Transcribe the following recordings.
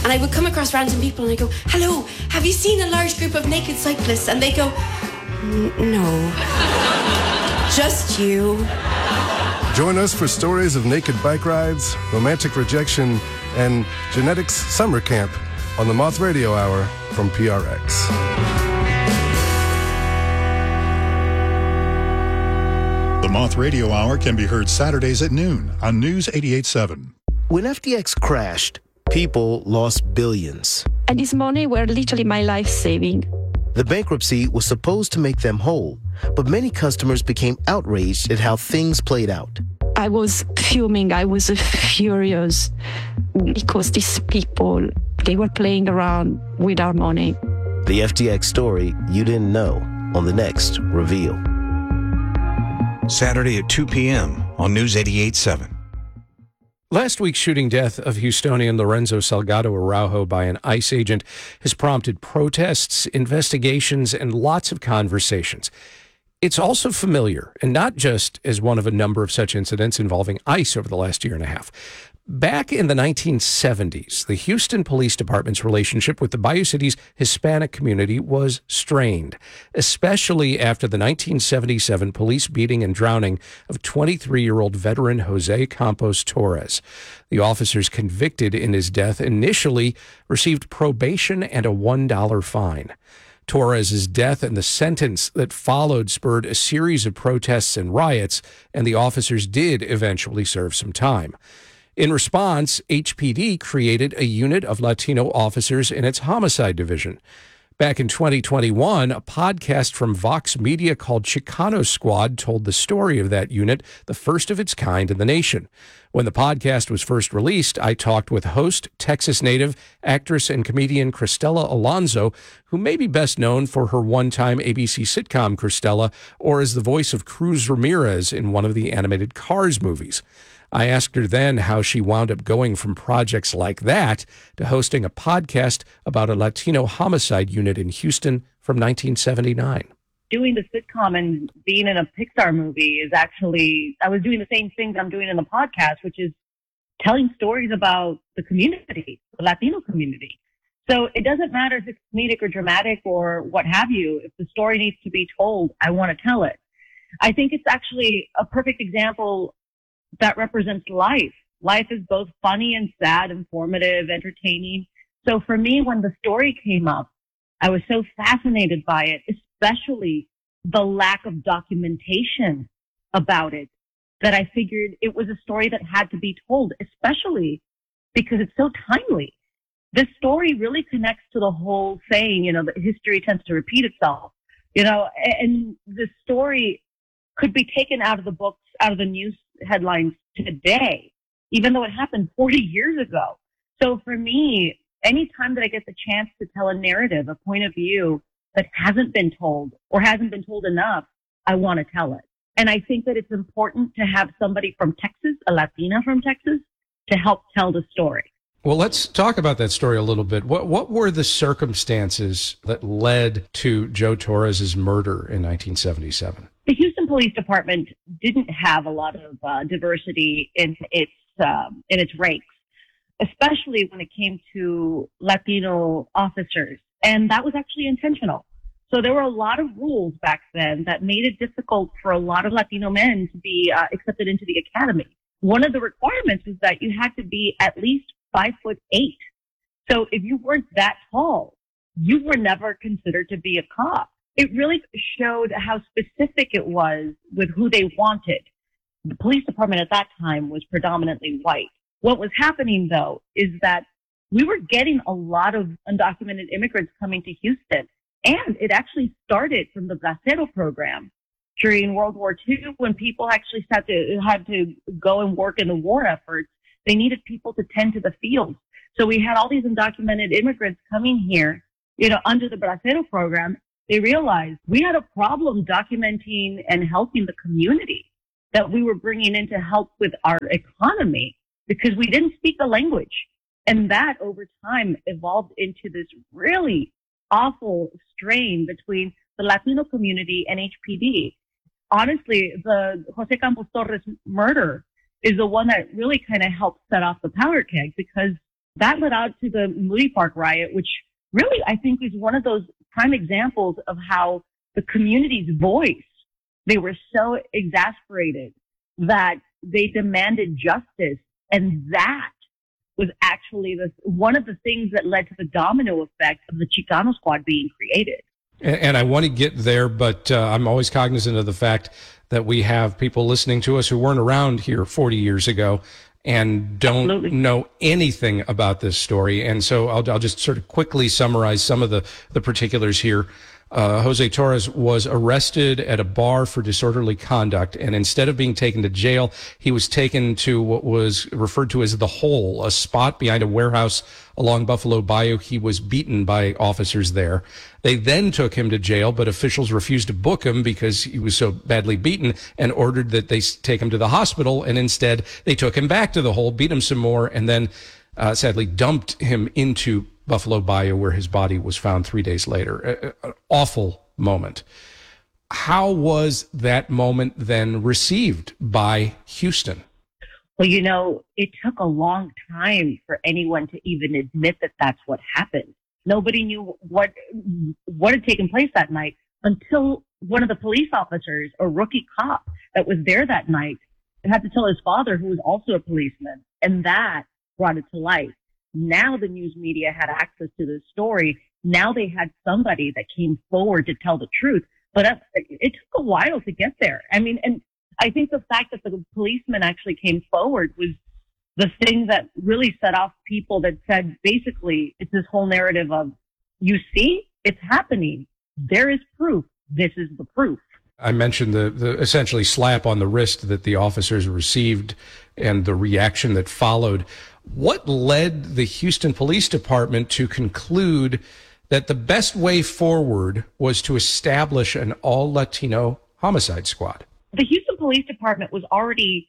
And I would come across random people and I go, hello, have you seen a large group of naked cyclists? And they go, no, just you. Join us for stories of naked bike rides, romantic rejection, and genetics summer camp on the Moth Radio Hour from PRX. The Moth Radio Hour can be heard Saturdays at noon on News 88.7. When FTX crashed, people lost billions. And this money were literally my life saving. The bankruptcy was supposed to make them whole, but many customers became outraged at how things played out. I was fuming. I was furious because these people, they were playing around with our money. The FTX story you didn't know on the next Reveal. Saturday at 2 p.m. on News 88.7. Last week's shooting death of Houstonian Lorenzo Salgado Araujo by an ICE agent has prompted protests, investigations, and lots of conversations. It's also familiar, and not just as one of a number of such incidents involving ICE over the last year and a half. Back in the 1970s, the Houston Police Department's relationship with the Bayou City's Hispanic community was strained, especially after the 1977 police beating and drowning of 23-year-old veteran Jose Campos Torres. The officers convicted in his death initially received probation and a $1 fine. Torres' death and the sentence that followed spurred a series of protests and riots, and the officers did eventually serve some time. In response, HPD created a unit of Latino officers in its homicide division. Back in 2021, a podcast from Vox Media called Chicano Squad told the story of that unit, the first of its kind in the nation. When the podcast was first released, I talked with host, Texas native, actress and comedian Cristela Alonzo, who may be best known for her one-time ABC sitcom Cristela, or as the voice of Cruz Ramirez in one of the animated Cars movies. I asked her then how she wound up going from projects like that to hosting a podcast about a Latino homicide unit in Houston from 1979. Doing the sitcom and being in a Pixar movie is actually, I was doing the same things I'm doing in the podcast, which is telling stories about the community, the Latino community. So it doesn't matter if it's comedic or dramatic or what have you. If the story needs to be told, I want to tell it. I think it's actually a perfect example that represents life. Life is both funny and sad, informative, entertaining. So for me, when the story came up, I was so fascinated by it, especially the lack of documentation about it, that I figured it was a story that had to be told, especially because it's so timely. This story really connects to the whole saying, that history tends to repeat itself, and the story could be taken out of the books, out of the news headlines today, even though it happened 40 years ago. So for me, anytime that I get the chance to tell a narrative, a point of view that hasn't been told or hasn't been told enough, I want to tell it. And I think that it's important to have somebody from Texas, a Latina from Texas, to help tell the story. Well, let's talk about that story a little bit. What were the circumstances that led to Joe Torres' murder in 1977? The Houston Police Department didn't have a lot of diversity in its ranks, especially when it came to Latino officers. And that was actually intentional. So there were a lot of rules back then that made it difficult for a lot of Latino men to be accepted into the academy. One of the requirements was that you had to be at least 5'8". So if you weren't that tall, you were never considered to be a cop. It really showed how specific it was with who they wanted. The police department at that time was predominantly white. What was happening, though, is that we were getting a lot of undocumented immigrants coming to Houston. And it actually started from the Bracero program during World War II, when people actually had to go and work in the war efforts. They needed people to tend to the fields. So we had all these undocumented immigrants coming here, under the Bracero program. They realized we had a problem documenting and helping the community that we were bringing in to help with our economy, because we didn't speak the language. And that over time evolved into this really awful strain between the Latino community and HPD. Honestly, the Jose Campos Torres murder is the one that really kind of helped set off the powder keg, because That led out to the Moody Park riot, which really I think is one of those prime examples of how the community's voice, they were so exasperated that they demanded justice. And that was actually one of the things that led to the domino effect of the Chicano Squad being created. And I want to get there, but I'm always cognizant of the fact that we have people listening to us who weren't around here 40 years ago and don't know anything about this story. And so I'll just sort of quickly summarize some of the particulars here. Jose Torres was arrested at a bar for disorderly conduct, and instead of being taken to jail, he was taken to what was referred to as the Hole, a spot behind a warehouse along Buffalo Bayou. He was beaten by officers there. They then took him to jail, but officials refused to book him because he was so badly beaten and ordered that they take him to the hospital, and instead they took him back to the Hole, beat him some more, and then sadly dumped him into Buffalo Bayou, where his body was found 3 days later. An awful moment. How was that moment then received by Houston? Well, it took a long time for anyone to even admit that that's what happened. Nobody knew what had taken place that night until one of the police officers, a rookie cop that was there that night, had to tell his father, who was also a policeman, and that brought it to light. Now the news media had access to this story. Now they had somebody that came forward to tell the truth. But it took a while to get there. I mean, and I think the fact that the policeman actually came forward was the thing that really set off people that said, basically, it's this whole narrative of, you see, it's happening. There is proof. This is the proof. I mentioned the essentially slap on the wrist that the officers received and the reaction that followed. What led the Houston Police Department to conclude that the best way forward was to establish an all-Latino homicide squad? The Houston Police Department was already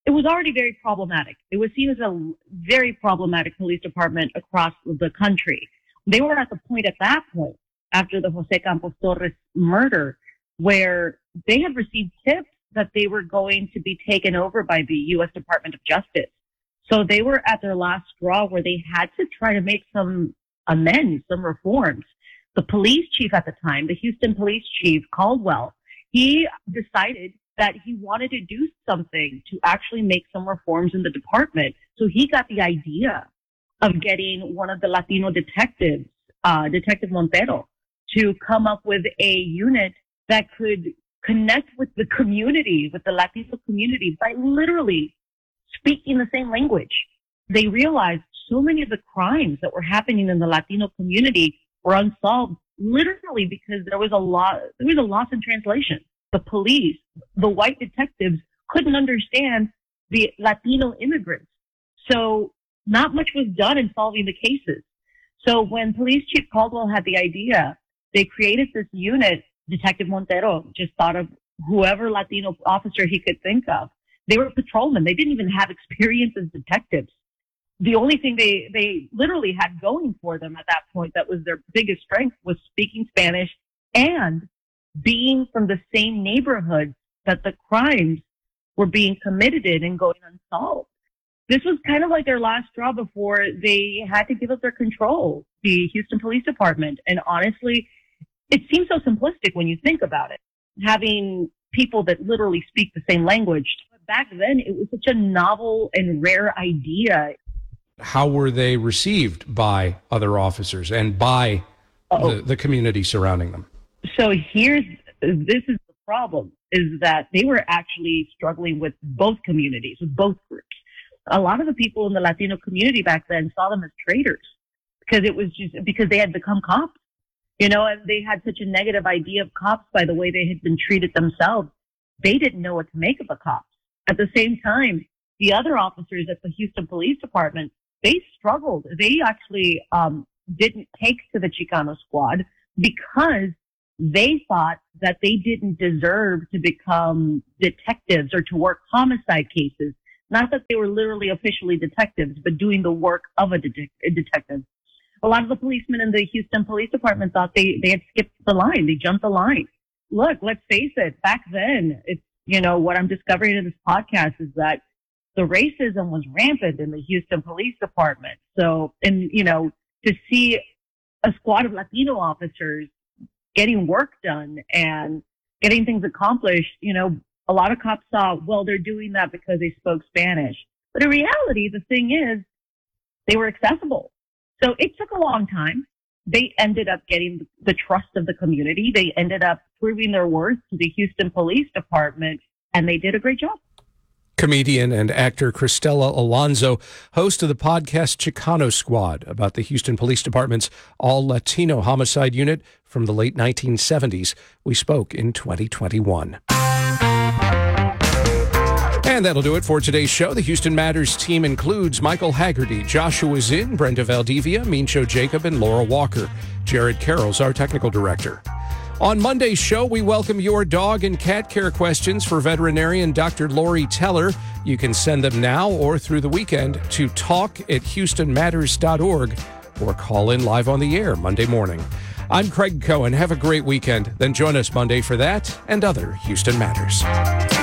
very problematic. It was seen as a very problematic police department across the country. They were at the point at that point, after the Jose Campos Torres murder, where they had received tips that they were going to be taken over by the U.S. Department of Justice. So they were at their last straw where they had to try to make some amends, some reforms. The police chief at the time, the Houston police chief, Caldwell, he decided that he wanted to do something to actually make some reforms in the department. So he got the idea of getting one of the Latino detectives, Detective Montero, to come up with a unit that could connect with the community, with the Latino community, by literally speaking the same language. They realized so many of the crimes that were happening in the Latino community were unsolved, literally because there was a loss in translation. The police, the white detectives, couldn't understand the Latino immigrants. So not much was done in solving the cases. So when Police Chief Caldwell had the idea, they created this unit. Detective Montero just thought of whoever Latino officer he could think of. They were patrolmen. They didn't even have experience as detectives. The only thing they literally had going for them at that point that was their biggest strength was speaking Spanish and being from the same neighborhood that the crimes were being committed in and going unsolved. This was kind of like their last straw before they had to give up their control, the Houston Police Department. And honestly, it seems so simplistic when you think about it, having people that literally speak the same language. But back then, it was such a novel and rare idea. How were they received by other officers and by the community surrounding them? So this is the problem, is that they were actually struggling with both communities, with both groups. A lot of the people in the Latino community back then saw them as traitors because they had become cops. And they had such a negative idea of cops by the way they had been treated themselves. They didn't know what to make of the cops. At the same time, the other officers at the Houston Police Department, they struggled. They actually didn't take to the Chicano Squad because they thought that they didn't deserve to become detectives or to work homicide cases. Not that they were literally officially detectives, but doing the work of a detective. A lot of the policemen in the Houston Police Department thought they had skipped the line. They jumped the line. Look, let's face it. Back then, it's, what I'm discovering in this podcast is that the racism was rampant in the Houston Police Department. So, and, to see a squad of Latino officers getting work done and getting things accomplished, a lot of cops thought, well, they're doing that because they spoke Spanish. But in reality, the thing is, they were accessible. So it took a long time. They ended up getting the trust of the community. They ended up proving their worth to the Houston Police Department, and they did a great job. Comedian and actor Cristela Alonzo, host of the podcast Chicano Squad, about the Houston Police Department's all-Latino homicide unit from the late 1970s. We spoke in 2021. And that'll do it for today's show. The Houston Matters team includes Michael Haggerty, Joshua Zinn, Brenda Valdivia, Mincho Jacob, and Laura Walker. Jared Carroll's our technical director. On Monday's show, we welcome your dog and cat care questions for veterinarian Dr. Lori Teller. You can send them now or through the weekend to talk@houstonmatters.org or call in live on the air Monday morning. I'm Craig Cohen. Have a great weekend. Then join us Monday for that and other Houston Matters.